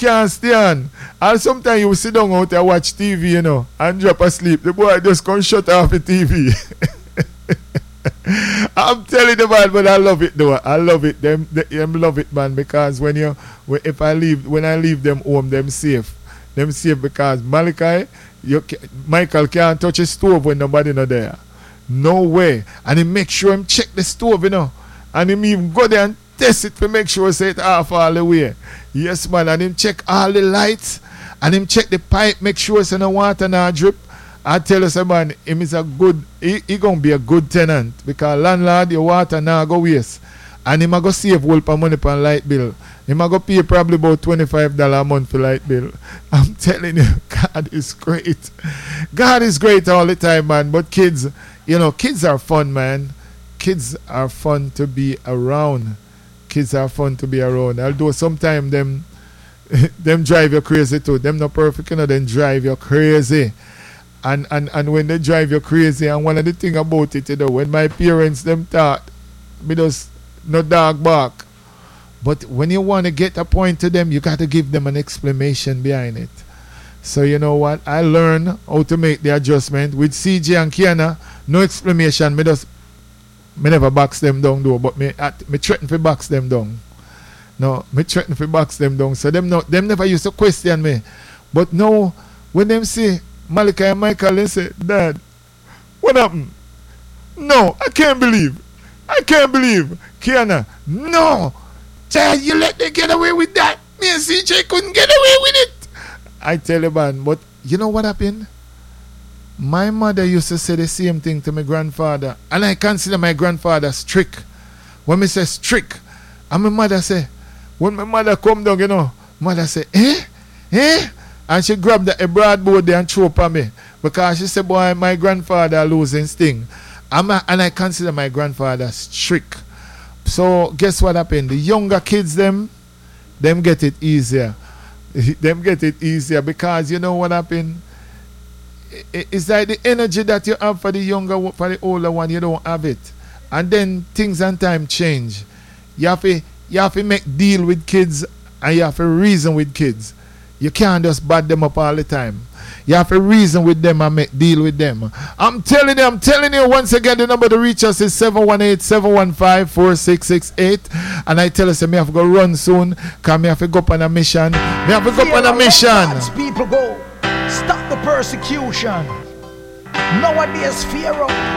can't stand. And sometimes you sit down out and watch TV, you know, and drop asleep. The boy just come shut off the TV. I'm telling you, man, but I love it though. I love it. Them love it, man, because when I leave them home, them safe. Them safe because Michael can't touch a stove when nobody not there. No way. And he make sure him check the stove, you know. And him even go there and test it to make sure say it off all the way. Yes, man. And him check all the lights. And him check the pipe, make sure so no water not drip. I tell you, say, man, him is a good, he gonna be a good tenant. Because landlord, your water now go waste. And him a go save whole pa money for light bill. Him a go pay probably about $25 a month for light bill. I'm telling you, God is great. God is great all the time, man. But kids, you know, kids are fun, man. Kids are fun to be around. Kids are fun to be around. Although sometimes them drive you crazy too. Them not perfect, you know, them drive you crazy. And when they drive you crazy, and one of the thing about it, you know, when my parents them taught me just no dog bark. But when you want to get a point to them, you got to give them an explanation behind it. So you know what? I learned how to make the adjustment. With CJ and Kiana, no explanation. Me never box them down though, but me threaten to box them down. No, me threaten to box them down. So them never used to question me. But now, when them say Malika and Michael, they say, Dad, what happened? No, I can't believe. Kiana, no. Dad, you let them get away with that. Me and CJ couldn't get away with it. I tell you, man, but you know what happened? My mother used to say the same thing to my grandfather. And I consider my grandfather strict. When me say strict, and my mother say, when my mother come down, you know, mother say, eh? And she grabbed a broadboard there and threw up on me. Because she said, boy, my grandfather losing sting. And I consider my grandfather strict. So guess what happened? The younger kids, them get it easier. Them get it easier because you know what happened? It's like the energy that you have for the older one, you don't have it. And then things and time change. You have to make deal with kids and you have to reason with kids. You can't just bad them up all the time. You have to reason with them and make deal with them. I'm telling you once again, the number to reach us is 718-715-4668. And I tell us, me have to go run soon because me have to go up on a mission. God's people go. Stop the persecution. Nowadays, fear up.